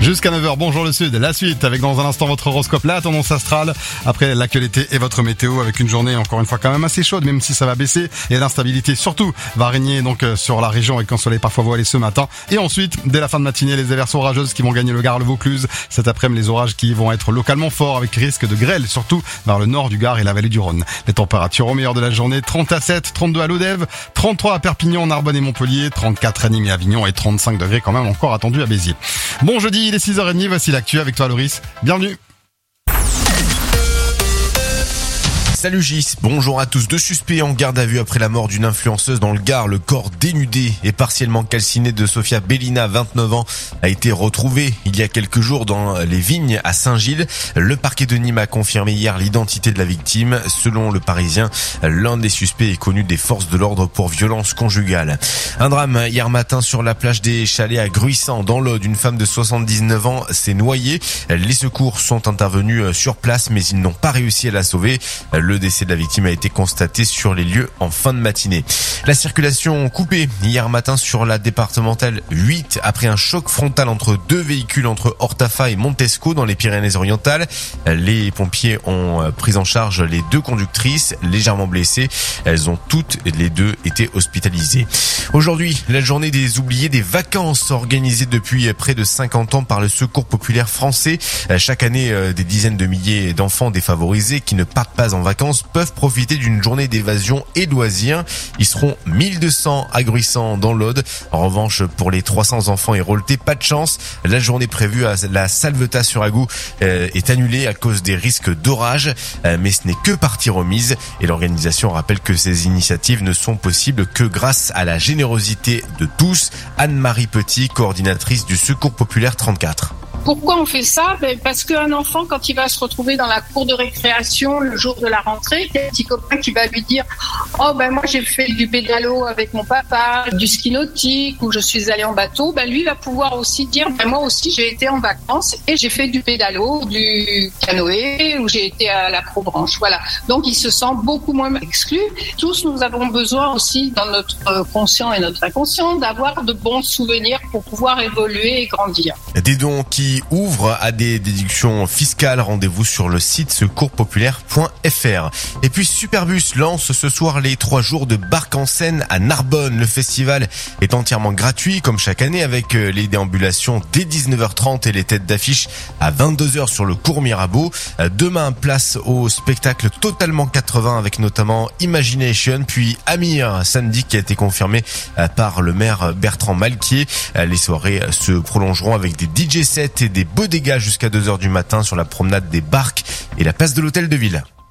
Jusqu'à 9h, bonjour le Sud. La suite avec dans un instant votre horoscope, la tendance astrale. Après l'actualité et votre météo avec une journée encore une fois quand même assez chaude, même si ça va baisser. Et l'instabilité surtout va régner donc sur la région avec un soleil parfois voilé ce matin. Et ensuite, dès la fin de matinée, les averses orageuses qui vont gagner le Gard, le Vaucluse. Cet après-midi, les orages qui vont être localement forts avec risque de grêle, surtout vers le nord du Gard et la vallée du Rhône. Les températures au meilleur de la journée, 30 à 7, 32 à Lodève, 33 à Perpignan, Narbonne et Montpellier, 34 à Nîmes et Avignon et 35 degrés quand même encore attendus à Béziers. Bon jeudi, il est 6h30, voici l'actu avec toi Loris. Bienvenue. Salut Gis, bonjour à tous. 2 suspects en garde à vue après la mort d'une influenceuse dans le Gard. Le corps dénudé et partiellement calciné de Sofia Bellina, 29 ans, a été retrouvé il y a quelques jours dans les Vignes à Saint-Gilles. Le parquet de Nîmes a confirmé hier l'identité de la victime. Selon le Parisien, l'un des suspects est connu des forces de l'ordre pour violence conjugale. Un drame hier matin sur la plage des Chalets à Gruissant, dans l'Aude. Une femme de 79 ans s'est noyée. Les secours sont intervenus sur place, mais ils n'ont pas réussi à la sauver. Le décès de la victime a été constaté sur les lieux en fin de matinée. La circulation coupée hier matin sur la départementale 8 après un choc frontal entre 2 véhicules entre Hortafa et Montesco dans les Pyrénées-Orientales. Les pompiers ont pris en charge les 2 conductrices légèrement blessées. Elles ont toutes les 2 été hospitalisées. Aujourd'hui, la journée des oubliés des vacances organisée depuis près de 50 ans par le Secours populaire français. Chaque année, des dizaines de milliers d'enfants défavorisés qui ne partent pas en vacances peuvent profiter d'une journée d'évasion et de loisirs. Ils seront 1200 à Gruissant dans l'Aude. En revanche, pour les 300 enfants héroltés, pas de chance. La journée prévue à la Salvetat-sur-Agou est annulée à cause des risques d'orage. Mais ce n'est que partie remise. Et l'organisation rappelle que ces initiatives ne sont possibles que grâce à la générosité de tous. Anne-Marie Petit, coordinatrice du Secours populaire 34. Pourquoi on fait ça? Parce qu'un enfant, quand il va se retrouver dans la cour de récréation le jour de la rentrée, il y a un petit copain qui va lui dire « Oh moi j'ai fait du pédalo avec mon papa, du ski nautique ou je suis allé en bateau », lui va pouvoir aussi dire « Moi aussi j'ai été en vacances et j'ai fait du pédalo, du canoë ou j'ai été à l'acrobranche ». Voilà. Donc il se sent beaucoup moins exclu. Tous nous avons besoin aussi dans notre conscient et notre inconscient d'avoir de bons souvenirs pour pouvoir évoluer et grandir. Des dons qui ouvrent à des déductions fiscales. Rendez-vous sur le site secourspopulaire.fr. Et puis Superbus lance ce soir les 3 jours de Barque en Seine à Narbonne. Le festival est entièrement gratuit comme chaque année avec les déambulations dès 19h30 et les têtes d'affiche à 22h sur le cours Mirabeau. Demain, place au spectacle totalement 80 avec notamment Imagination, puis Amir samedi qui a été confirmé par le maire Bertrand Malquier. Les soirées se prolongeront avec des DJ sets et des beaux dégâts jusqu'à 2h du matin sur la promenade des Barques et la place de l'Hôtel de Ville.